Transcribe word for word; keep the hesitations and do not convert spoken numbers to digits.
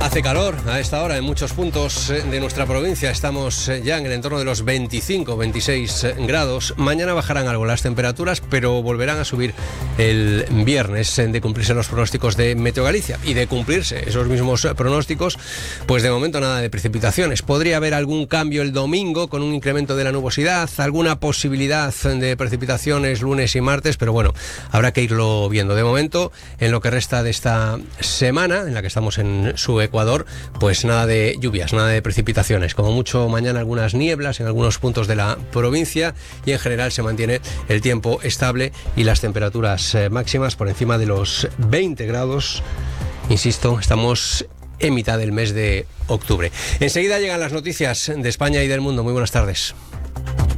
Hace calor a esta hora en muchos puntos de nuestra provincia. Estamos ya en el entorno de los veinticinco, veintiséis grados. Mañana bajarán algo las temperaturas, pero volverán a subir el viernes. De cumplirse los pronósticos de Meteo Galicia y de cumplirse esos mismos pronósticos, pues de momento nada de precipitaciones. Podría haber algún cambio el domingo con un incremento de la nubosidad, alguna posibilidad de precipitaciones lunes y martes, pero bueno, habrá que irlo viendo. De momento, en lo que resta de esta semana, en la que estamos en su Ecuador, pues nada de lluvias, nada de precipitaciones. Como mucho mañana algunas nieblas en algunos puntos de la provincia y en general se mantiene el tiempo estable y las temperaturas eh, máximas por encima de los veinte grados. Insisto, estamos en mitad del mes de octubre. Enseguida llegan las noticias de España y del mundo. Muy buenas tardes.